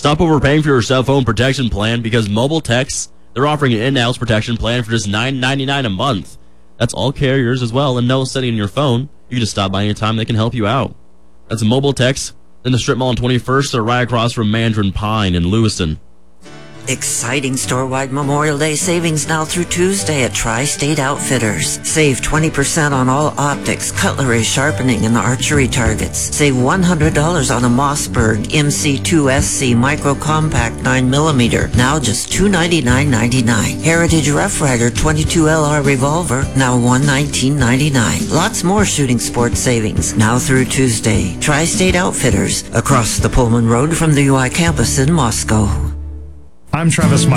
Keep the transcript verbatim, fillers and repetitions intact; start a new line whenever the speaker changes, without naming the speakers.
Stop overpaying for your cell phone protection plan because Mobile Text, they're offering an in-house protection plan for just nine ninety-nine a month. That's all carriers as well, and no setting in your phone. You can just stop by anytime. They can help you out. That's Mobile Text in the Strip Mall on twenty-first. They're right across from Mandarin Pine in Lewiston.
Exciting store-wide Memorial Day savings now through Tuesday at Tri-State Outfitters. Save twenty percent on all optics, cutlery, sharpening, and archery targets. Save one hundred dollars on a Mossberg M C two S C Micro Compact nine millimeter, now just two hundred ninety-nine ninety-nine. Heritage Rough Rider twenty-two L R Revolver, now one hundred nineteen ninety-nine. Lots more shooting sports savings now through Tuesday. Tri-State Outfitters, across the Pullman Road from the U I campus in Moscow.
I'm Travis